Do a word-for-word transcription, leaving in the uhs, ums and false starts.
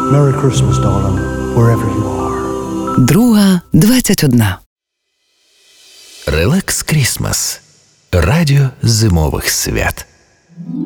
Merry Christmas, darling, wherever you are. Друга двадцять одна. Релакс Крісмас. Радіо зимових свят.